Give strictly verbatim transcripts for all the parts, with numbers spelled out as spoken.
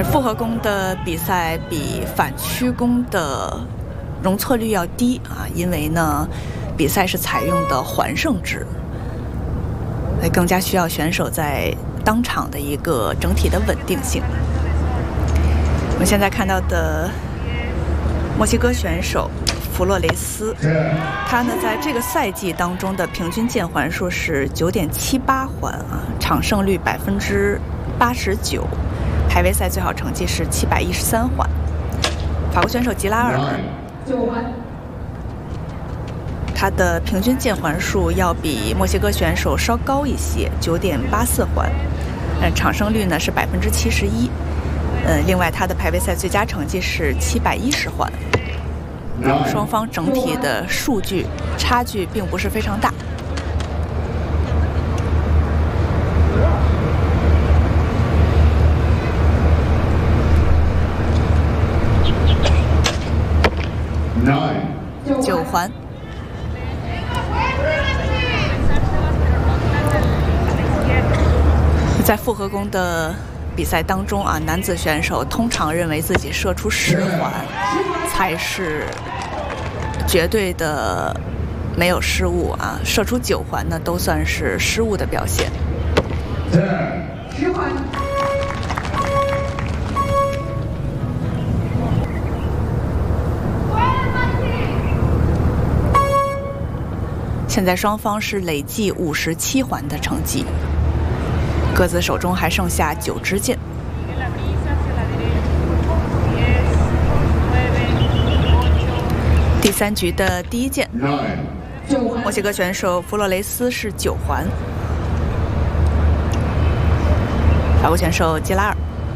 这复合弓的比赛比反曲弓的容错率要低啊，因为呢，比赛是采用的环胜制，所以更加需要选手在当场的一个整体的稳定性。我们现在看到的墨西哥选手弗洛雷斯，他呢在这个赛季当中的平均键环数是九点七八环啊，场胜率百分之八十九，排位赛最好成绩是七百一十三环。法国选手吉拉尔，他的平均键环数要比墨西哥选手稍高一些，九点八四环，嗯，场胜率呢是百分之七十一，嗯，另外他的排位赛最佳成绩是七百一十环。双方整体的数据差距并不是非常大。九环。在复合弓的比赛当中啊，男子选手通常认为自己射出十环才是绝对的没有失误啊，射出九环呢都算是失误的表现。十环。现在双方是累计五十七环的成绩，各自手中还剩下九支箭。第三局的第一箭，墨西哥选手弗洛雷斯是九环，法国选手吉拉尔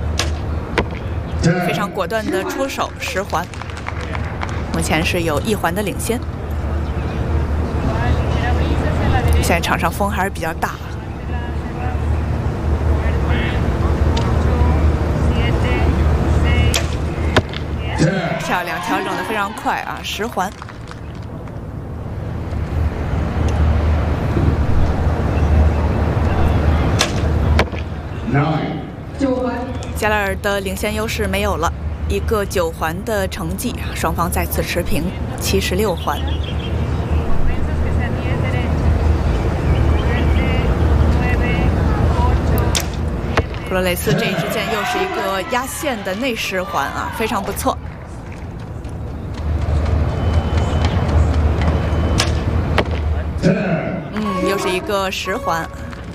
非常果断的出手，十环，目前是有一环的领先。现在场上风还是比较大。漂亮，调整的非常快啊，十环。九环。加拉尔的领先优势没有了，一个九环的成绩，双方再次持平，七十六环。弗洛雷斯这一支箭又是一个压线的内十环啊，非常不错。嗯，又是一个十环。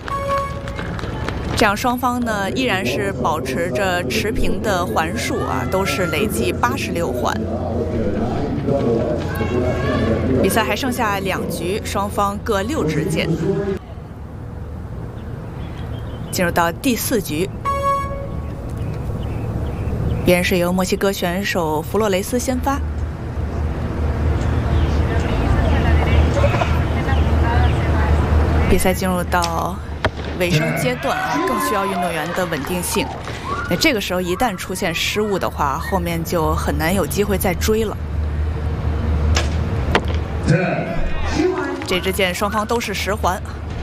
这样双方呢依然是保持着持平的环数啊，都是累计八十六环。比赛还剩下两局，双方各六支箭。进入到第四局，依然是由墨西哥选手弗洛雷斯先发。比赛进入到尾声阶段啊，更需要运动员的稳定性。那这个时候一旦出现失误的话，后面就很难有机会再追了。这支箭双方都是十环。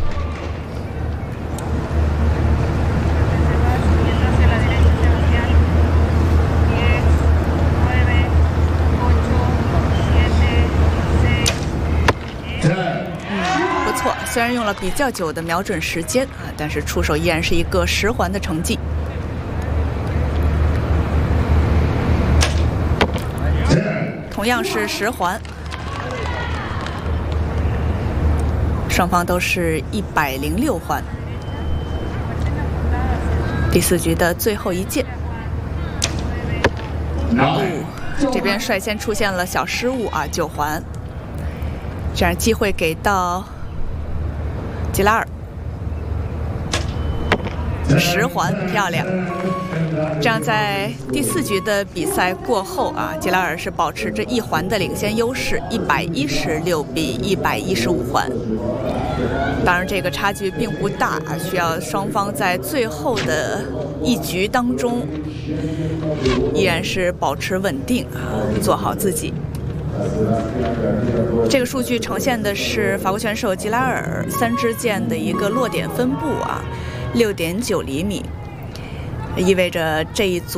虽然用了比较久的瞄准时间啊，但是出手依然是一个十环的成绩。同样是十环，双方都是一百零六环。第四局的最后一箭，哦，这边率先出现了小失误啊，九环，这样机会给到吉拉尔，十环，漂亮。这样在第四局的比赛过后啊，吉拉尔是保持着一环的领先优势，一百一十六比一百一十五环。当然，这个差距并不大啊，需要双方在最后的一局当中，依然是保持稳定啊，做好自己。这个数据呈现的是法国选手吉拉尔三支箭的一个落点分布啊，六点九厘米，意味着这一组